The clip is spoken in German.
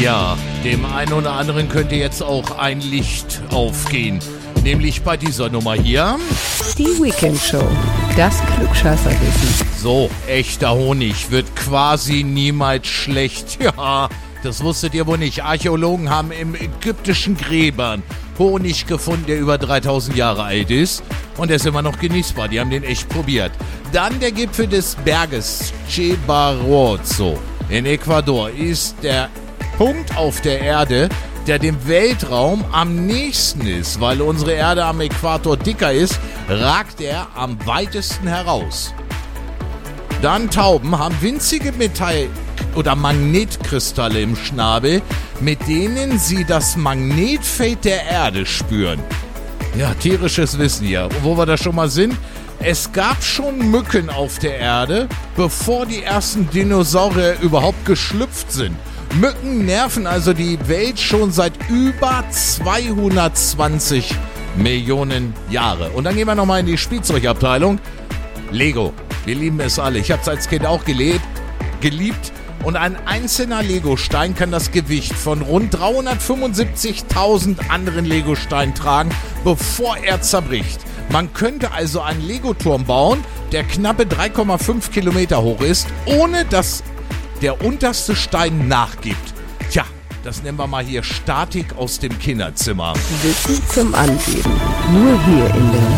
Ja, dem einen oder anderen könnte jetzt auch ein Licht aufgehen. Nämlich bei dieser Nummer hier. Die Weekend Show. Das Klugscheißerwissen. So, echter Honig wird quasi niemals schlecht. Ja, das wusstet ihr wohl nicht. Archäologen haben im ägyptischen Gräbern Honig gefunden, der über 3000 Jahre alt ist. Und der ist immer noch genießbar. Die haben den echt probiert. Dann der Gipfel des Berges Chimborazo in Ecuador ist der Punkt auf der Erde, der dem Weltraum am nächsten ist. Weil unsere Erde am Äquator dicker ist, ragt er am weitesten heraus. Dann Tauben haben winzige oder Magnetkristalle im Schnabel, mit denen sie das Magnetfeld der Erde spüren. Ja, tierisches Wissen hier. Wo wir da schon mal sind, es gab schon Mücken auf der Erde, bevor die ersten Dinosaurier überhaupt geschlüpft sind. Mücken nerven also die Welt schon seit über 220 Millionen Jahre. Und dann gehen wir nochmal in die Spielzeugabteilung. Lego. Wir lieben es alle. Ich habe es als Kind auch geliebt. Und ein einzelner Legostein kann das Gewicht von rund 375.000 anderen Legosteinen tragen, bevor er zerbricht. Man könnte also einen Legoturm bauen, der knappe 3,5 Kilometer hoch ist, ohne dass der unterste Stein nachgibt. Tja, das nennen wir mal hier Statik aus dem Kinderzimmer. Wissen zum Angeben. Nur hier in der